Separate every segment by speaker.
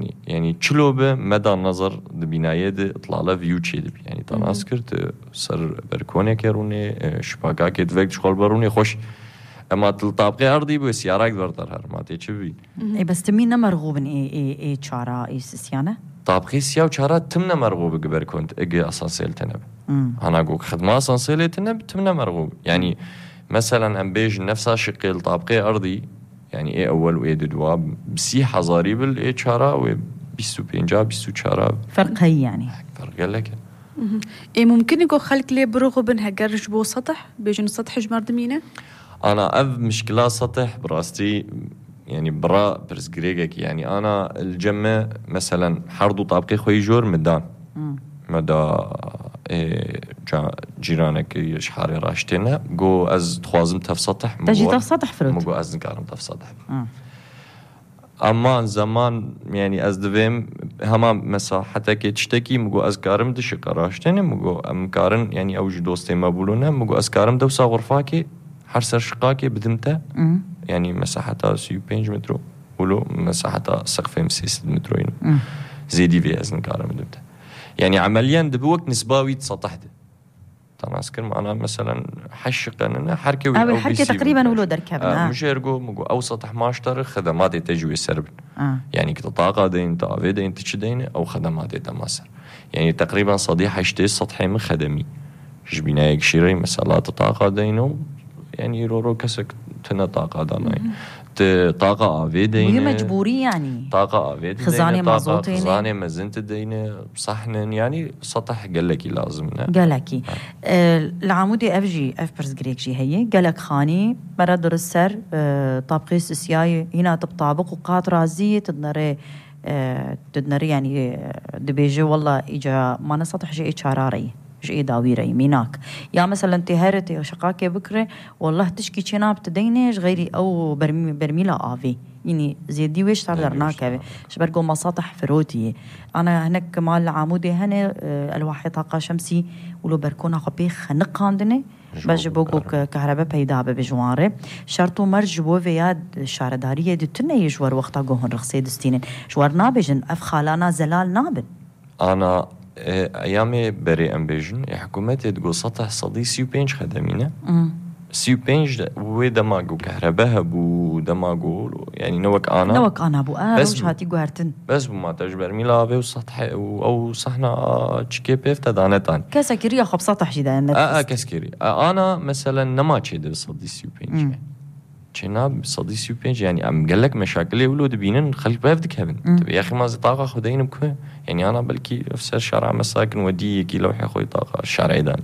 Speaker 1: يعني چلوبه مدى النظر دبینایه ده اطلاله ویو چی دبی يعني تناس کرد سر برکونه کرونه شباکا کت وقت شغل برونه خوش اما طابقي ارضي بسيارات بردر هر ما تيجي بي
Speaker 2: اي بس تمينا مرغوب اي چارا اي سيانه
Speaker 1: طابقي سيا وشارات تمنا مرغوب قبل كنت اجي اسانسيل تنب انا اقول خدمه اسانسيل تنب تمنا مرغوب يعني مثلا ام بيج نفسها شقيل طابقي ارضي يعني ايه اول وايه دواب بسي حزاري بال ايه شارا و 25 24
Speaker 2: فرق هي يعني
Speaker 1: فرق لك
Speaker 3: ايه ممكن يقول خلك لي برغب انها قرش بو سطح بيجن سطح جمار دمينه
Speaker 1: انا مشكله سطح براستي يعني برا برسجريجك يعني انا الجمة مثلا حرضو طابقي خوي جور مدان مدى جيرانك يشحاري راشتنا جو از تخوازم تف سطح
Speaker 2: تجي تف سطح فروت
Speaker 1: مو از نقارم تف سطح اما زمان يعني از دویم هما مساحته که تشتكي مگو از کارم دش قراشتنه مگو امکارن يعني اوج دوستي مبولونه مگو از کارم دوسا غرفاكي هر سر شقاكي بدمته يعني مساحتها 5 متر ولو مساحتها سقفها 6 متر زيدي في ازن كارم بدمته يعني عمليا دبوك نسباوي سطح ده تناسكر انا مثلا حشق انا حركه
Speaker 2: او الحركه تقريبا ولو دركبنا
Speaker 1: مش يرجو مجو او سطح ماشتر خدمات تجوي سرب يعني كطاقه دين تاوي دين تشدين او خدمات تماسر يعني تقريبا صديحه اشتي سطحي من خدمي جبينايك شيري مثلا طاقه دينو يعني رورو كسك تنا طاقه داناي طاقه افيدين
Speaker 2: وهي مجبوري يعني
Speaker 1: طاقه افيدين
Speaker 2: خزانه مازوتين
Speaker 1: خزانه مزنت دين صحن يعني سطح قالك لازمنا
Speaker 2: قالكي العمودي افجي افبرز جريكجي هي قالك خاني برد السر طابقي سياي هنا تطابق وقات رازيه تدنري يعني دبيجي والله اجا ما نسطح شيء شراري شيء داويري ميناك يا مثلا انتهرتي وشقاكي بكره والله تشكي شناب تدينش غيري او برميلا افي يعني زيدي ويش تعذرناك شبرقو مساطح فروتي انا هناك مال عمودي هنا الواحد طاقه شمسي ولو بركونا خبي خنق عندنا بجبوكو كهرباء بيدا بجواره شرطو مرج بو فياد شارداريه دتنا يجور وقتا جوهن رخصي دستين جوار نابجن اف خالانا زلال نابن
Speaker 1: انا ايامي بري امبيجن حكومتي تقول سطح صدي 5 خدمينه 5 ودماغو كهرباء بو دماغو يعني نوك انا
Speaker 2: بو وش هاتي قهرتن
Speaker 1: بس بما تجبر ميلافي وسطح او صحنا تشكي بيف تدانتان
Speaker 2: كسكري خب سطح جدا
Speaker 1: كسكري انا مثلا نما تشي صدي 5 جناب صدي 5 يعني ام قال لك مشاكل ولود بينن خليك بافدك هبن يا اخي ما طاقه خدين بكو يعني انا بلكي في شارع مساكن ودي كيلو يا اخوي طاقه الشارع داني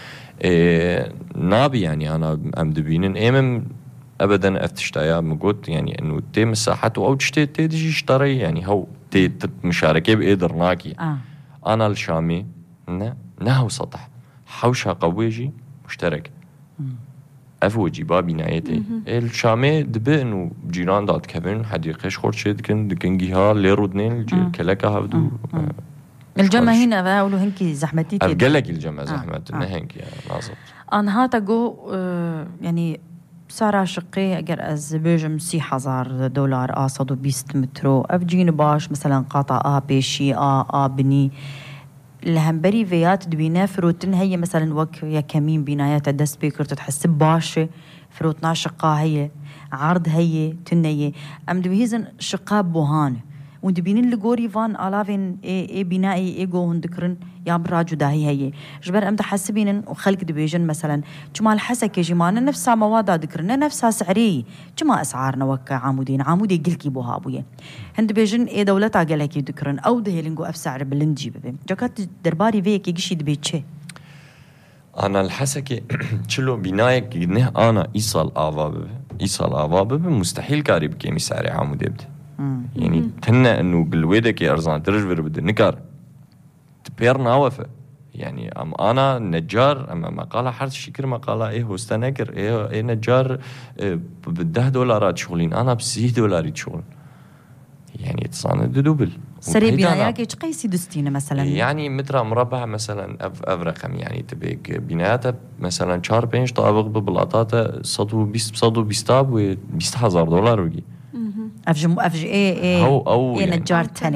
Speaker 1: نابي يعني انا ام دبينن امم ابدا افتشتايا مقوت يعني انه تي مساحته او تشتي تيجي اشتري يعني هو تي مشاركه بقدرناكي انا الشامي نهو سطح حوشها قويجي مشترك افوجي بابي نايتي الشامي دبي انه جيران دات كفن حديقش خورشي دكن جيها ليرودنين كلكا هبدو
Speaker 2: الجمع هنا بقولوا هنكي زحمتي كده
Speaker 1: أفقلك الجمع زحمتنا هنكي ناظر
Speaker 2: أنا هاتقو يعني سعر شقي أجر از بيجم $6,000 قاصد 20 مترو أفجين باش مثلا قاطع بيشي بني الهمبري فيات دبينا فروتن هي مثلا وك يا كمين بنايات الدس بيكر تتحسب باشه فروتنا شقا هي عرض هي تنية أم دبيهزن شقا بوهان وندبين اللي جوري فان علافين إيه بنائي إيه جو هندكرن يا براجو داهي هي جبر أم تحسبين وخلق دبيجن مثلا جمال حسك جمانا نفسها مواد ذكرنا نفسها سعري جما أسعارنا وك عمودي قلكي بوها أبويا هند بيجن إيه دولة عقلكي ذكرن أو ده لينجو أفسعر بلنجي ببي جاكات درباري فيك يجيش دبيتشي
Speaker 1: أنا الحسكي شلو بنايك جنه أنا إيصال آفا ببي مستحيل كاري بكيمي سعري عمودي بده يعني تهنا انه بالويدك يا ارزان ترجبر بده نكار تبيرنا وفا يعني انا نجار اما مقاله حرس شكر مقاله ايه هوستنكر ايه نجار $10 شغلين انا $6 شغل يعني تصاند دوبل
Speaker 2: سري بناياك ايش قيسي دستينه مثلا
Speaker 1: يعني متر مربع مثلا رقم يعني تبيك بناياتها مثلا 4-5 طابق ببلاطاتها صدو 20 $20,000 و$20,000 وجي
Speaker 2: أفجي إيه
Speaker 1: يعني
Speaker 2: نجار تاني